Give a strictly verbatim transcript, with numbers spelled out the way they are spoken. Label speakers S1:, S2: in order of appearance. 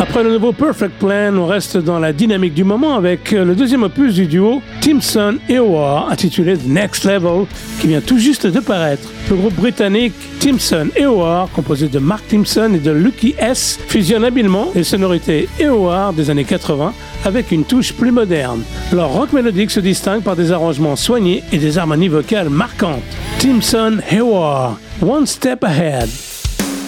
S1: Après le nouveau Perfect Plan, on reste dans la dynamique du moment avec le deuxième opus du duo Timson et Howard, intitulé The Next Level, qui vient tout juste de paraître. Le groupe britannique Timson et Howard, composé de Mark Timson et de Lucky S, fusionne habilement les sonorités et Howard des années quatre-vingts avec une touche plus moderne. Leur rock mélodique se distingue par des arrangements soignés et des harmonies vocales marquantes. Timson et Howard, One Step Ahead.